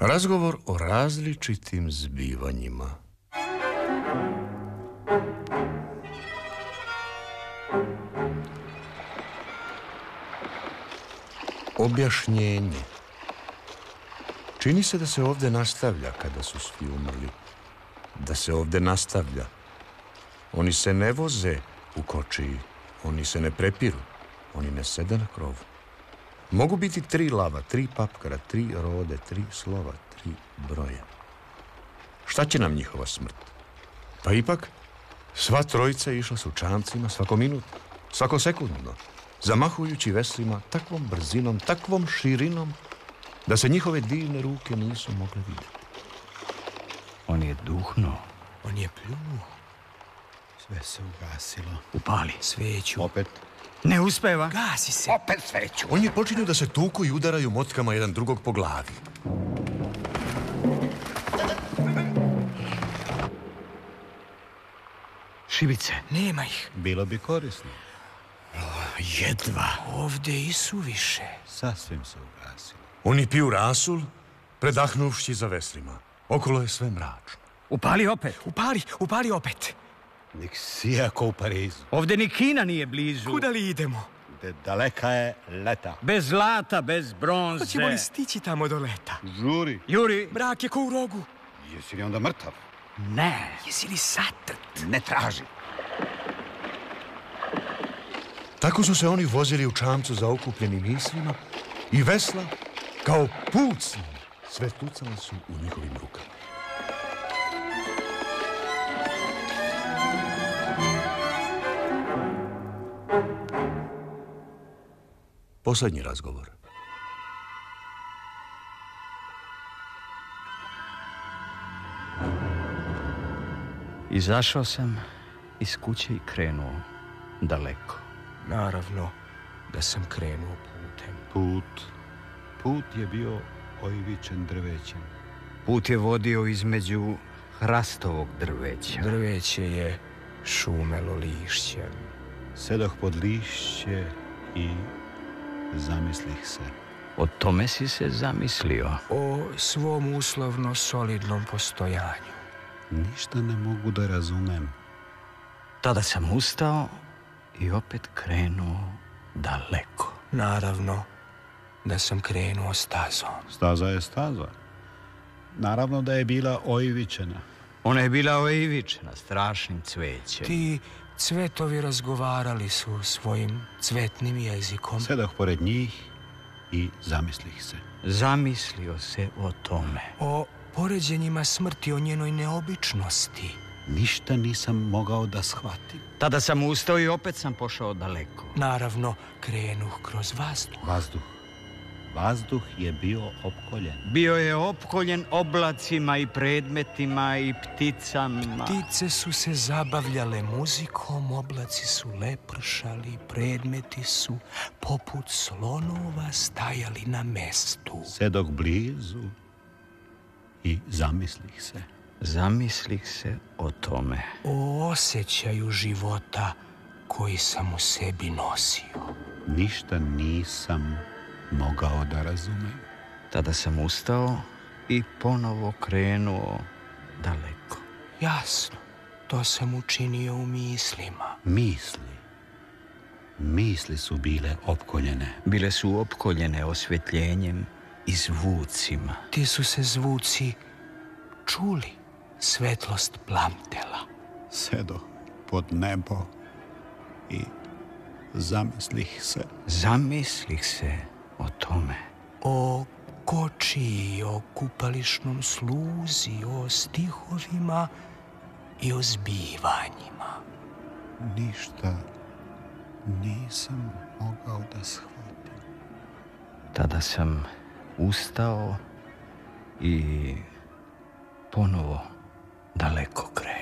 Razgovor o različitim zbivanjima. Objašnjenje. Čini se da se ovdje nastavlja kada su svi umrli. Da se ovdje nastavlja. Oni se ne voze u kočiji. Oni se ne prepiru. Oni ne sede na krovu. Mogu biti 3 lava, 3 papkara, 3 rode, 3 slova, 3 broja. Šta će nam njihova smrt? Pa ipak, sva trojica išla su čamcima svako minut, svako sekundno, zamahujući veslima takvom brzinom, takvom širinom, da se njihove divne ruke nisu mogle vidjeti. On je duhnuo. On je pljunuo. Sve se ugasilo. Upali. Sveću. Opet. Ne uspeva. Gasi se. Opet sveću. Oni počinju da se tuku i udaraju motkama jedan drugog po glavi. Šibice. Nema ih. Bilo bi korisno. Jedva. Ovdje i suviše. Sasvim se ugasilo. Oni piju rasul, predahnuvši za veslima. Okolo je sve mračno. Upali opet. Upali opet. Nik sija ko u Parizu. Ovdje ni Kina nije blizu. Kuda li idemo? Gde daleka je leta. Bez zlata, bez bronze. Hoćemo li stići tamo do leta? Žuri. Juri. Mrak je ko u rogu. Jesi li onda mrtav? Ne. Jesi li satrt? Ne traži. Tako su se oni vozili u čamcu za okupljenim mislima i vesla, kao pucnji, sve tucala su u njihovim rukama. Posljednji razgovor. Izašao sam iz kuće i krenuo daleko. Naravno da sam krenuo putem. Put je bio oivičen drvećem. Put je vodio između hrastovog drveća. Drveće je šumelo lišćem. Sedoh pod lišće i zamislih se. O tome si se zamislio. O svom uslovno solidnom postojanju. Ništa ne mogu da razumem. Tada sam ustao i opet krenuo daleko. Naravno da sam krenuo stazom. Staza je staza. Naravno da je bila oivičena. Ona je bila oivičena strašnim cvećem. Ti cvetovi razgovarali su svojim cvetnim jezikom. Sedoh pored njih i zamislih se. Zamislio se o tome. O poređenjima smrti, o njenoj neobičnosti. Ništa nisam mogao da shvatim. Tada sam ustao i opet sam pošao daleko. Naravno, krenuh kroz vazduh. Vazduh je bio opkoljen. Bio je opkoljen oblacima i predmetima i pticama. Ptice su se zabavljale muzikom, oblaci su lepršali, predmeti su poput slonova stajali na mestu. Sedoh blizu i zamislih se. Zamislih se o tome. O osjećaju života koji sam u sebi nosio. Ništa nisam mogao da razumem. Tada sam ustao i ponovo krenuo daleko. Jasno, to sam učinio u mislima. Misli su bile opkoljene. Bile su opkoljene osvjetljenjem i zvucima. Ti su se zvuci čuli, svetlost plamtela. Sedo pod nebo i zamislih se. Zamislih se o tome. O kočiji, o kupališnom sluzi, o stihovima i o zbivanjima. Ništa nisam mogao da shvatim. Tada sam ustao i ponovo daleko krenuo.